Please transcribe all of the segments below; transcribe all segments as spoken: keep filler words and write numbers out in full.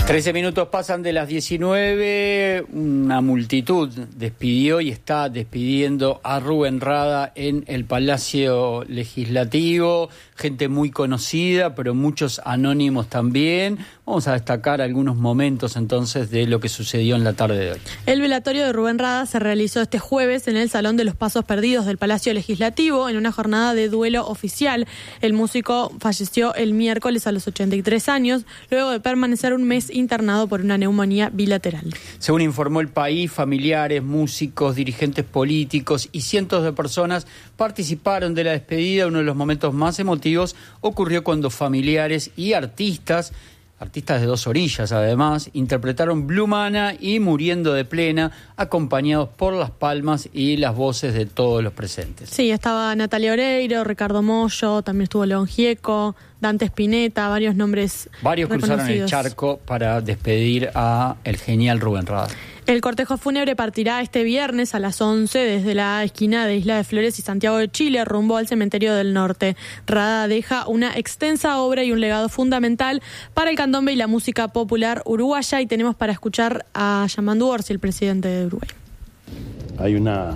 trece minutos pasan de las diecinueve, una multitud despidió y está despidiendo a Rubén Rada en el Palacio Legislativo, gente muy conocida, pero muchos anónimos también. Vamos a destacar algunos momentos entonces de lo que sucedió en la tarde de hoy. El velatorio de Rubén Rada se realizó este jueves en el Salón de los Pasos Perdidos del Palacio Legislativo en una jornada de duelo oficial. El músico falleció el miércoles a los ochenta y tres años, luego de permanecer un mes internado por una neumonía bilateral. Según informó El País, familiares, músicos, dirigentes políticos y cientos de personas participaron de la despedida. Uno de los momentos más emotivos ocurrió cuando familiares y artistas, artistas de dos orillas además, interpretaron Blue Mana y Muriendo de Plena, acompañados por las palmas y las voces de todos los presentes. Sí, estaba Natalia Oreiro, Ricardo Mollo, también estuvo León Gieco, Dante Spinetta, varios nombres Varios cruzaron el charco para despedir a el genial Rubén Rada. El cortejo fúnebre partirá este viernes a las once desde la esquina de Isla de Flores y Santiago de Chile rumbo al Cementerio del Norte. Rada deja una extensa obra y un legado fundamental para el candombe y la música popular uruguaya, y tenemos para escuchar a Yamandu Orsi, el presidente de Uruguay. Hay una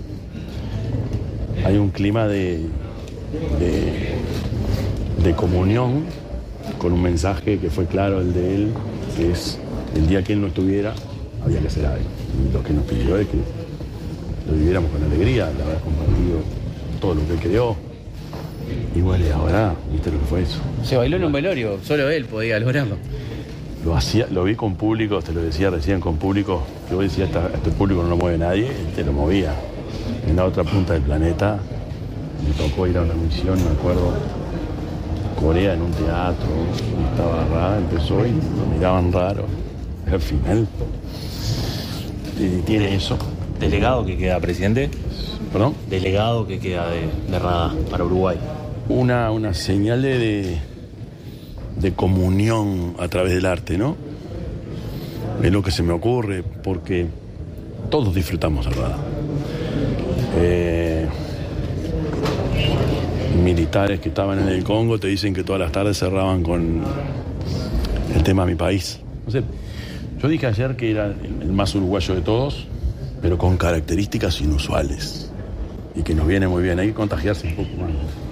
hay un clima de, de de comunión con un mensaje que fue claro, el de él, que es el día que él no estuviera había que hacer algo. Y lo que nos pidió es que lo viviéramos con alegría, de haber compartido todo lo que él creó. Y bueno, y ahora, ¿viste lo que fue eso? Se bailó en un velorio, solo él podía lograrlo. Lo hacía, lo vi con público, te lo decía recién, con público, que vos decías, este público no lo mueve nadie, él te lo movía. En la otra punta del planeta, me tocó ir a una misión, me acuerdo, Corea, en un teatro, y estaba Rada, empezó y lo miraban raro. Al final, tiene eso. ¿Delegado que queda, presidente? ¿Perdón? ¿Delegado que queda de, de Rada para Uruguay? Una, una señal de, de, de comunión a través del arte, ¿no? Es lo que se me ocurre, porque todos disfrutamos a Rada. Eh, militares que estaban en el Congo te dicen que todas las tardes cerraban con el tema Mi País. No sé, yo dije ayer que era el más uruguayo de todos, pero con características inusuales y que nos viene muy bien. Hay que contagiarse un poco más.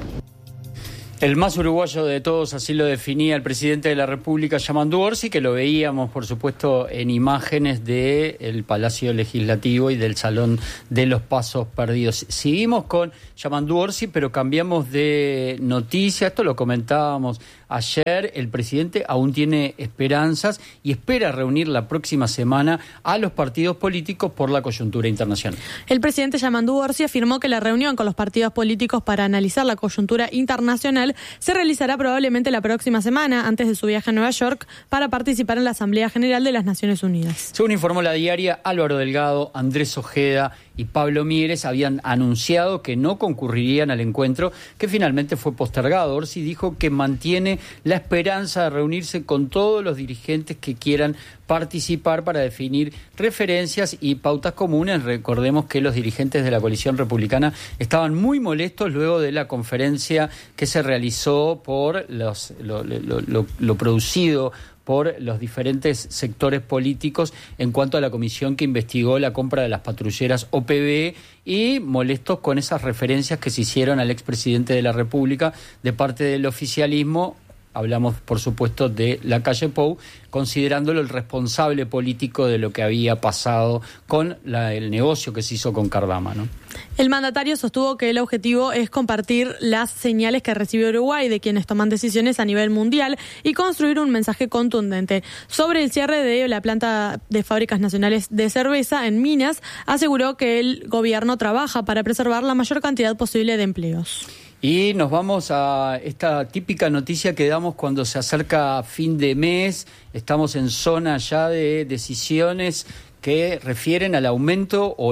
El más uruguayo de todos, así lo definía el presidente de la República, Yamandu Orsi, que lo veíamos, por supuesto, en imágenes del Palacio Legislativo y del Salón de los Pasos Perdidos. Seguimos con Yamandu Orsi, pero cambiamos de noticia. Esto lo comentábamos ayer. El presidente aún tiene esperanzas y espera reunir la próxima semana a los partidos políticos por la coyuntura internacional. El presidente Yamandu Orsi afirmó que la reunión con los partidos políticos para analizar la coyuntura internacional se realizará probablemente la próxima semana, antes de su viaje a Nueva York, para participar en la Asamblea General de las Naciones Unidas. Según informó la diaria, Álvaro Delgado, Andrés Ojeda y Pablo Mieres habían anunciado que no concurrirían al encuentro, que finalmente fue postergado. Orsi dijo que mantiene la esperanza de reunirse con todos los dirigentes que quieran participar para definir referencias y pautas comunes. Recordemos que los dirigentes de la coalición republicana estaban muy molestos luego de la conferencia que se realizó por los, lo, lo, lo, lo producido por los diferentes sectores políticos en cuanto a la comisión que investigó la compra de las patrulleras O P B, y molestos con esas referencias que se hicieron al expresidente de la República de parte del oficialismo. Hablamos, por supuesto, de Lacalle Pou, considerándolo el responsable político de lo que había pasado con la, el negocio que se hizo con Cardama, ¿no? El mandatario sostuvo que el objetivo es compartir las señales que recibe Uruguay de quienes toman decisiones a nivel mundial y construir un mensaje contundente. Sobre el cierre de la planta de fábricas nacionales de cerveza en Minas, aseguró que el gobierno trabaja para preservar la mayor cantidad posible de empleos. Y nos vamos a esta típica noticia que damos cuando se acerca fin de mes. Estamos en zona ya de decisiones que refieren al aumento o no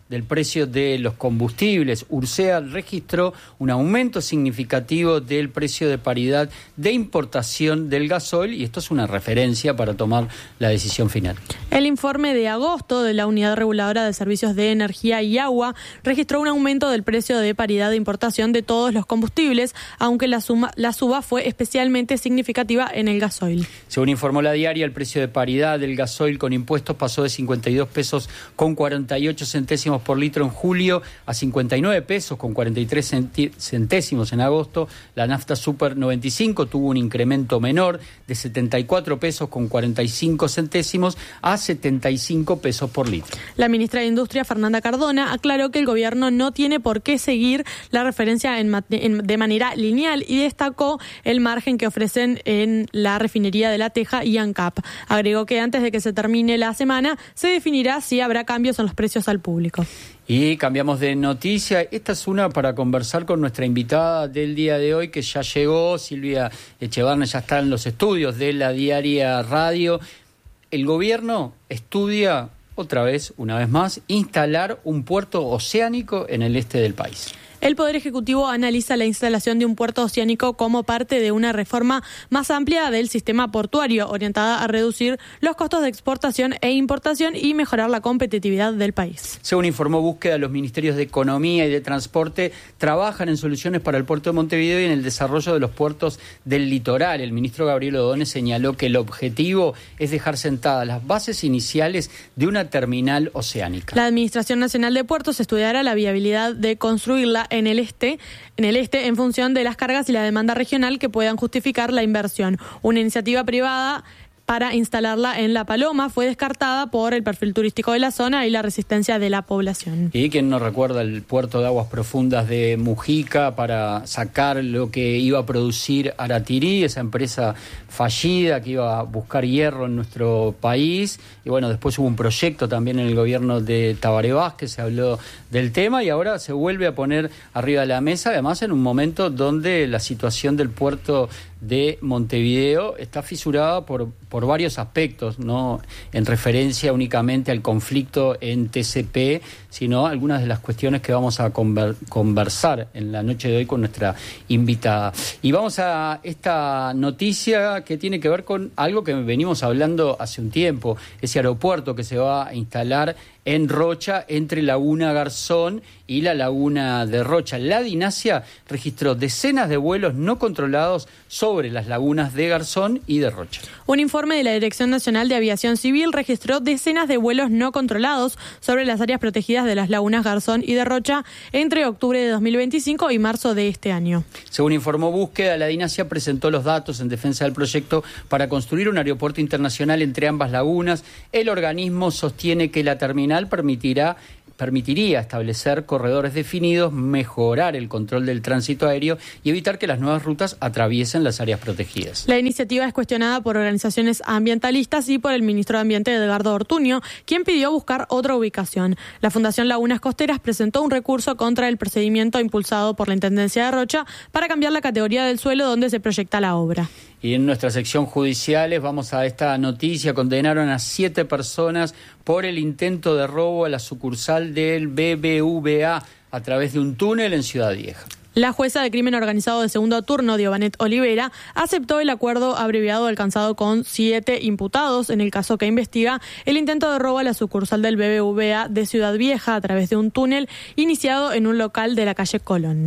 del precio de los combustibles. Ursea registró un aumento significativo del precio de paridad de importación del gasoil y esto es una referencia para tomar la decisión final. El informe de agosto de la Unidad Reguladora de Servicios de Energía y Agua registró un aumento del precio de paridad de importación de todos los combustibles, aunque la, suma, la suba fue especialmente significativa en el gasoil. Según informó La Diaria, el precio de paridad del gasoil con impuestos pasó de cincuenta y dos pesos con cuarenta y ocho centésimos por litro en julio a cincuenta y nueve pesos con cuarenta y tres centésimos en agosto. La nafta Super noventa y cinco tuvo un incremento menor de setenta y cuatro pesos con cuarenta y cinco centésimos a setenta y cinco pesos por litro. La ministra de Industria, Fernanda Cardona, aclaró que el gobierno no tiene por qué seguir la referencia en, en, de manera lineal y destacó el margen que ofrecen en la refinería de La Teja y ANCAP. Agregó que antes de que se termine la semana se definirá si habrá cambios en los precios al público. Y cambiamos de noticia. Esta es una para conversar con nuestra invitada del día de hoy, que ya llegó. Silvia Echevarne ya está en los estudios de La Diaria Radio. El gobierno estudia, otra vez, una vez más, instalar un puerto oceánico en el este del país. El Poder Ejecutivo analiza la instalación de un puerto oceánico como parte de una reforma más amplia del sistema portuario, orientada a reducir los costos de exportación e importación y mejorar la competitividad del país. Según informó Búsqueda, los ministerios de Economía y de Transporte trabajan en soluciones para el puerto de Montevideo y en el desarrollo de los puertos del litoral. El ministro Gabriel O'Donnell señaló que el objetivo es dejar sentadas las bases iniciales de una terminal oceánica. La Administración Nacional de Puertos estudiará la viabilidad de construirla en el este, en el este en función de las cargas y la demanda regional que puedan justificar la inversión. Una iniciativa privada para instalarla en La Paloma fue descartada por el perfil turístico de la zona y la resistencia de la población. Y quien no recuerda el puerto de aguas profundas de Mujica para sacar lo que iba a producir Aratirí, esa empresa fallida que iba a buscar hierro en nuestro país. Y bueno, después hubo un proyecto también en el gobierno de Tabaré Vázquez, se habló del tema y ahora se vuelve a poner arriba de la mesa, además en un momento donde la situación del puerto de Montevideo está fisurada por, por varios aspectos, no en referencia únicamente al conflicto en T C P, sino algunas de las cuestiones que vamos a conver, conversar en la noche de hoy con nuestra invitada. Y vamos a esta noticia que tiene que ver con algo que venimos hablando hace un tiempo, ese aeropuerto que se va a instalar en Rocha, entre Laguna Garzón y la Laguna de Rocha. La Dinasia registró decenas de vuelos no controlados sobre las lagunas de Garzón y de Rocha. Un informe de la Dirección Nacional de Aviación Civil registró decenas de vuelos no controlados sobre las áreas protegidas de las lagunas Garzón y de Rocha entre octubre de dos mil veinticinco y marzo de este año. Según informó Búsqueda, la Dinasia presentó los datos en defensa del proyecto para construir un aeropuerto internacional entre ambas lagunas. El organismo sostiene que la terminal permitirá permitiría establecer corredores definidos, mejorar el control del tránsito aéreo y evitar que las nuevas rutas atraviesen las áreas protegidas. La iniciativa es cuestionada por organizaciones ambientalistas y por el ministro de Ambiente, Edgardo Ortuño, quien pidió buscar otra ubicación. La Fundación Lagunas Costeras presentó un recurso contra el procedimiento impulsado por la Intendencia de Rocha para cambiar la categoría del suelo donde se proyecta la obra. Y en nuestra sección judiciales vamos a esta noticia. Condenaron a siete personas por el intento de robo a la sucursal del B B V A a través de un túnel en Ciudad Vieja. La jueza de crimen organizado de segundo turno, Diovanet Olivera, aceptó el acuerdo abreviado alcanzado con siete imputados en el caso que investiga el intento de robo a la sucursal del B B V A de Ciudad Vieja a través de un túnel iniciado en un local de la calle Colón.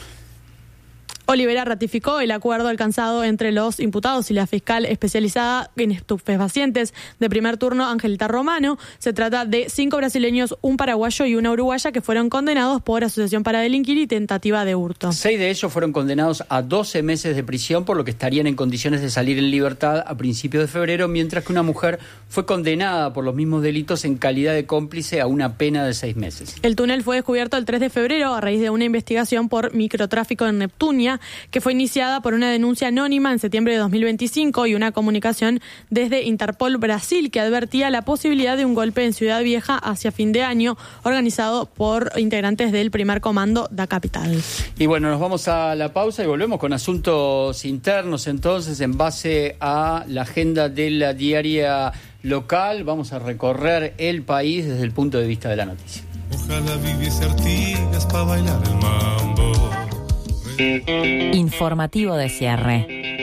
Olivera ratificó el acuerdo alcanzado entre los imputados y la fiscal especializada en estupefacientes de primer turno, Angelita Romano. Se trata de cinco brasileños, un paraguayo y una uruguaya que fueron condenados por asociación para delinquir y tentativa de hurto. Seis de ellos fueron condenados a doce meses de prisión, por lo que estarían en condiciones de salir en libertad a principios de febrero, mientras que una mujer fue condenada por los mismos delitos en calidad de cómplice a una pena de seis meses. El túnel fue descubierto el tres de febrero a raíz de una investigación por microtráfico en Neptunia, que fue iniciada por una denuncia anónima en septiembre de dos mil veinticinco y una comunicación desde Interpol Brasil que advertía la posibilidad de un golpe en Ciudad Vieja hacia fin de año, organizado por integrantes del primer comando da Capital. Y bueno, nos vamos a la pausa y volvemos con asuntos internos. Entonces, en base a la agenda de La Diaria local, vamos a recorrer el país desde el punto de vista de la noticia. Ojalá viviese Artigas para bailar el mambo. Informativo de cierre.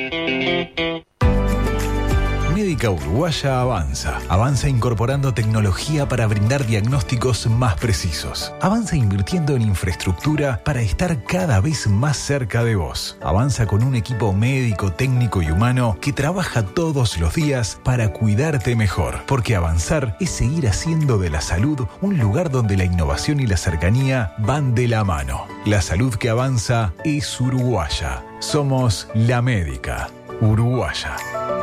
Médica Uruguaya avanza. Avanza incorporando tecnología para brindar diagnósticos más precisos. Avanza invirtiendo en infraestructura para estar cada vez más cerca de vos. Avanza con un equipo médico, técnico y humano que trabaja todos los días para cuidarte mejor. Porque avanzar es seguir haciendo de la salud un lugar donde la innovación y la cercanía van de la mano. La salud que avanza es uruguaya. Somos la Médica Uruguaya.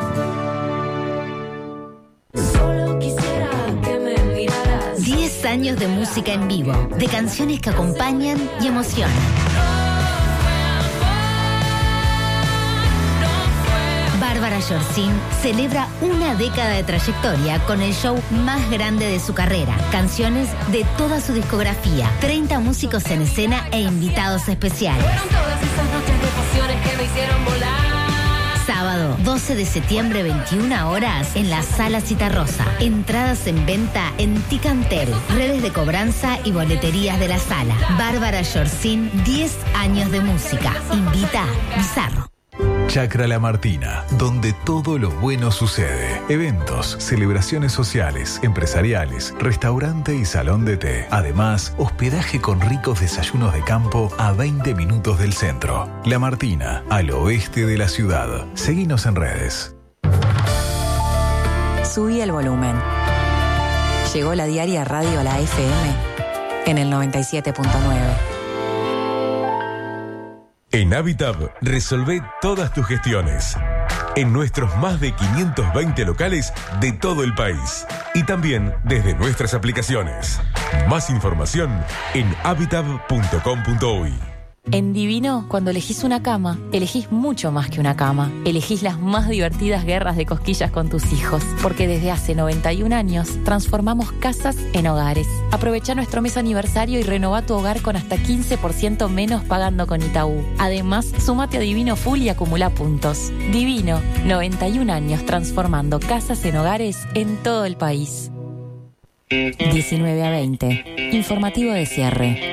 diez años de música en vivo, de canciones que acompañan y emocionan. Bárbara Yorcín celebra una década de trayectoria con el show más grande de su carrera. Canciones de toda su discografía, treinta músicos en escena e invitados especiales. Fueron todas esas noches de pasiones que me hicieron volar. Sábado, doce de septiembre, veintiuna horas, en la Sala Citarrosa. Entradas en venta en Ticantel, redes de cobranza y boleterías de la sala. Bárbara Yorcín, diez años de música. Invita Bizarro. Chacra La Martina, donde todo lo bueno sucede. Eventos, celebraciones sociales, empresariales, restaurante y salón de té. Además, hospedaje con ricos desayunos de campo a veinte minutos del centro. La Martina, al oeste de la ciudad. Seguinos en redes. Subí el volumen. Llegó la diaria Radio a la F M en el noventa y siete punto nueve. En Habitat resolvé todas tus gestiones en nuestros más de quinientos veinte locales de todo el país y también desde nuestras aplicaciones. Más información en habitat punto com punto uy. En Divino, cuando elegís una cama, elegís mucho más que una cama. Elegís las más divertidas guerras de cosquillas con tus hijos, porque desde hace noventa y un años transformamos casas en hogares. Aprovecha nuestro mes aniversario y renová tu hogar con hasta quince por ciento menos pagando con Itaú. Además, sumate a Divino Full y acumula puntos. Divino, noventa y un años transformando casas en hogares en todo el país. diecinueve a veinte. Informativo de cierre.